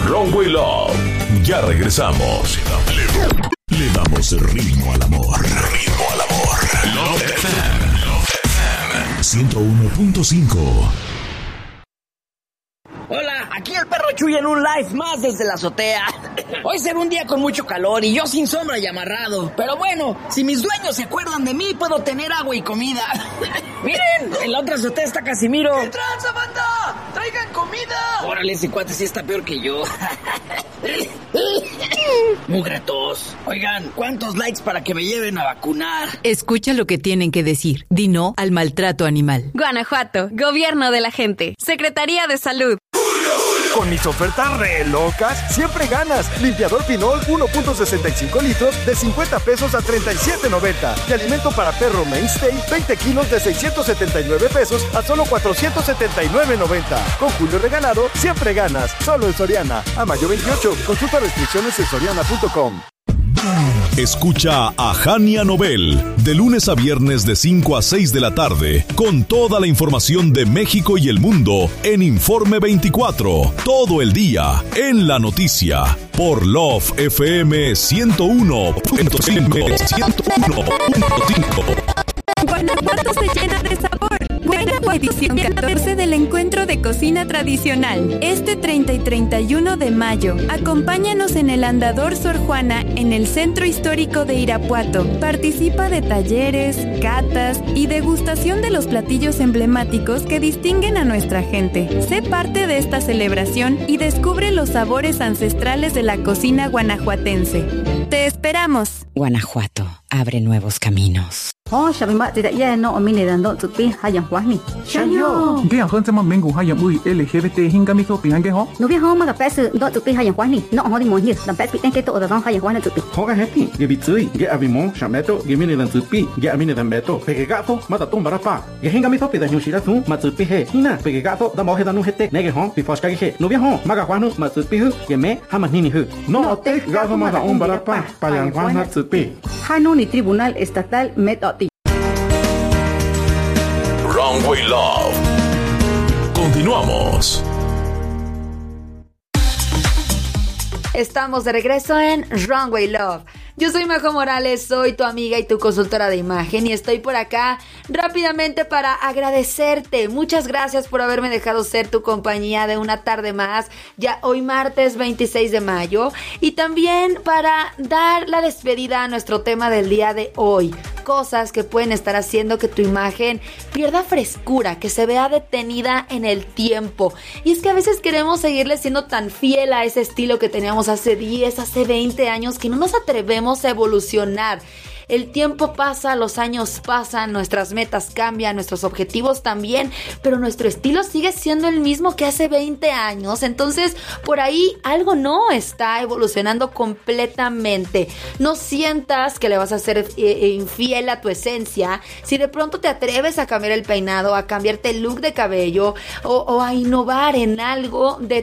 Runway Love. Ya regresamos. Le damos ritmo al amor. Ritmo al amor. Love FM 101.5. Hola, aquí el perro Chuy en un live más desde la azotea. Hoy será un día con mucho calor y yo sin sombra y amarrado. Pero bueno, si mis dueños se acuerdan de mí, puedo tener agua y comida. Miren, en la otra azotea está Casimiro. ¿Qué tranza, banda? ¡Traigan comida! Órale, ese cuate sí está peor que yo. Mugretos. Oigan, ¿cuántos likes para que me lleven a vacunar? Escucha lo que tienen que decir. Di no al maltrato animal. Guanajuato, Gobierno de la Gente, Secretaría de Salud. Con mis ofertas re locas, siempre ganas. Limpiador Pinol 1.65 litros de 50 pesos a 37.90. Y alimento para perro Mainstay 20 kilos de 679 pesos a solo 479.90. Con Julio regalado, siempre ganas. Solo en Soriana. A mayo 28. Consulta restricciones en soriana.com. Escucha a Jania Nobel de lunes a viernes de 5 a 6 de la tarde con toda la información de México y el mundo en Informe 24, todo el día en la noticia por Love FM 101.5. Guanajuato se llena de sabor. Buena edición 14 del Encuentro de Cocina Tradicional. Este 30 y 31 de mayo. Acompáñanos en el Andador Sor Juana en el Centro Histórico de Irapuato. Participa de talleres, catas y degustación de los platillos emblemáticos que distinguen a nuestra gente. Sé parte de esta celebración y descubre los sabores ancestrales de la cocina guanajuatense. ¡Te esperamos! Guanajuato abre nuevos caminos. Oh, Shabima tidak ya no omini dan dok tupi hayang wahni. Shayo. Dia akan sama minggu hayang ui LGBT hingga mito pihange ho. No bia ho ma pes dok tupi hayang wahni. No ho di mo hir dan pes piteng keto orang hayang wahni tupi. Ho ga happy. Ge bitsui, ge abimo, shameto, ge mini dan tupi, ge amini dan beto. Pege gato mata tum barapa. Ge hingga mito pi dan yushira tu ma tupi he. Hina pege gato da mo he danu hete. Nege ho pi foska ge. No bia ho ma ga wahnu ma tupi hu ge me ha ma nini hu. No te gato ma da barapa payang wahna tupi. Hanu ni Tribunal Estatal Metoti. Runway Love. Continuamos. Estamos de regreso en Runway Love. Yo soy Majo Morales, soy tu amiga y tu consultora de imagen y estoy por acá rápidamente para agradecerte. Muchas gracias por haberme dejado ser tu compañía de una tarde más, ya hoy martes 26 de mayo, y también para dar la despedida a nuestro tema del día de hoy. Cosas que pueden estar haciendo que tu imagen pierda frescura, que se vea detenida en el tiempo. Y es que a veces queremos seguirle siendo tan fiel a ese estilo que teníamos hace 10, hace 20 años que no nos atrevemos a evolucionar. El tiempo pasa, los años pasan, nuestras metas cambian, nuestros objetivos también, pero nuestro estilo sigue siendo el mismo que hace 20 años. Entonces, por ahí algo no está evolucionando completamente. No sientas que le vas a ser infiel a tu esencia si de pronto te atreves a cambiar el peinado, a cambiarte el look de cabello o a innovar en algo de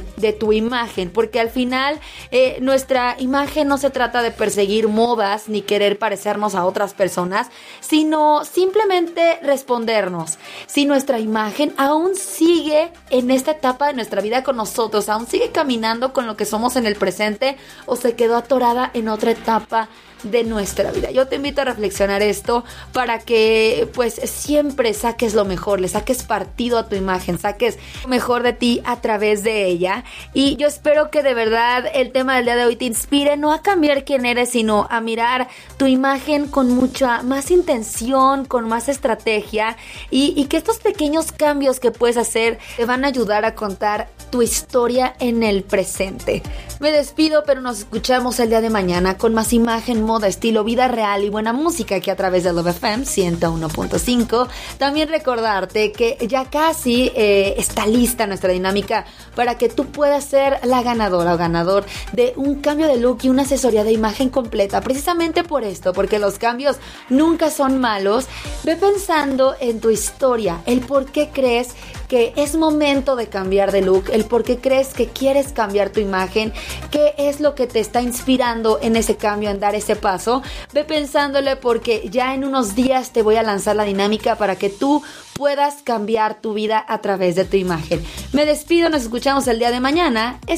tu imagen, porque al final nuestra imagen no se trata de perseguir modas ni querer parecernos a otras personas, sino simplemente respondernos si nuestra imagen aún sigue en esta etapa de nuestra vida con nosotros, aún sigue caminando con lo que somos en el presente o se quedó atorada en otra etapa de nuestra vida. Yo te invito a reflexionar esto para que pues siempre saques lo mejor, le saques partido a tu imagen, saques lo mejor de ti a través de ella, y yo espero que de verdad el tema del día de hoy te inspire no a cambiar quién eres, sino a mirar tu imagen con mucha más intención, con más estrategia, y que estos pequeños cambios que puedes hacer te van a ayudar a contar tu historia en el presente. Me despido, pero nos escuchamos el día de mañana con más imagen, moda, estilo, vida real y buena música aquí a través de Love FM 101.5. También recordarte que ya casi está lista nuestra dinámica para que tú puedas ser la ganadora o ganador de un cambio de look y una asesoría de imagen completa. Precisamente por esto, porque los cambios nunca son malos. Ve pensando en tu historia, el por qué crees que es momento de cambiar de look, el por qué crees que quieres cambiar tu imagen, qué es lo que te está inspirando en ese cambio, en dar ese paso. Ve pensándole, porque ya en unos días te voy a lanzar la dinámica para que tú puedas cambiar tu vida a través de tu imagen. Me despido, nos escuchamos el día de mañana.